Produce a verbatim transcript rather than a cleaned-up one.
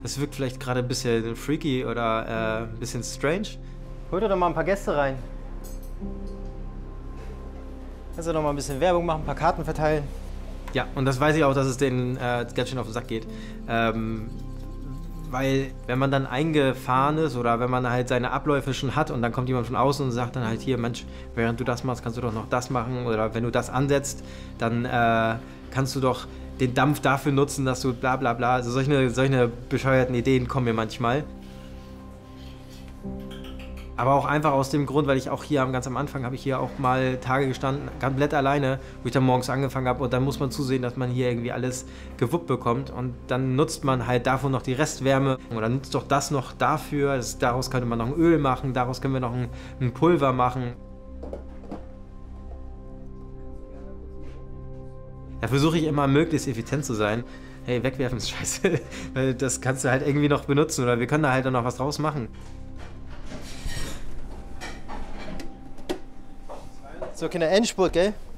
Das wirkt vielleicht gerade ein bisschen freaky oder äh, ein bisschen strange. Hol dir doch mal ein paar Gäste rein. Kannst du noch mal ein bisschen Werbung machen, ein paar Karten verteilen. Ja, und das weiß ich auch, dass es denen äh, ganz schön auf den Sack geht. Ähm, weil, wenn man dann eingefahren ist oder wenn man halt seine Abläufe schon hat und dann kommt jemand von außen und sagt dann halt, hier, Mensch, während du das machst, kannst du doch noch das machen. Oder wenn du das ansetzt, dann äh, kannst du doch den Dampf dafür nutzen, dass du bla bla bla. Also solche, solche bescheuerten Ideen kommen mir manchmal. Aber auch einfach aus dem Grund, weil ich auch hier ganz am Anfang habe ich hier auch mal Tage gestanden, komplett alleine, wo ich dann morgens angefangen habe und dann muss man zusehen, dass man hier irgendwie alles gewuppt bekommt und dann nutzt man halt davon noch die Restwärme oder nutzt doch das noch dafür, das, daraus könnte man noch ein Öl machen, daraus können wir noch ein, ein Pulver machen. Da versuche ich immer möglichst effizient zu sein. Hey, wegwerfen ist scheiße, weil das kannst du halt irgendwie noch benutzen oder wir können da halt dann noch was draus machen. So, Kinder, Endspurt, gell?